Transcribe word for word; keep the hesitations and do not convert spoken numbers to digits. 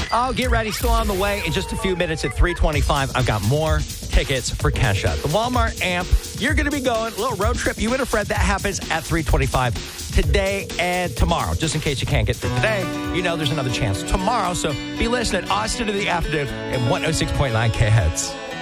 Oh, get ready. Still on the way in just a few minutes at three twenty-five. I've got more tickets for Kesha. The Walmart Amp. You're going to be going. A little road trip. You and a friend. That happens at three twenty-five today and tomorrow. Just in case you can't get there today, you know there's another chance tomorrow. So be listening. Austin in the afternoon at one oh six point nine K Hits.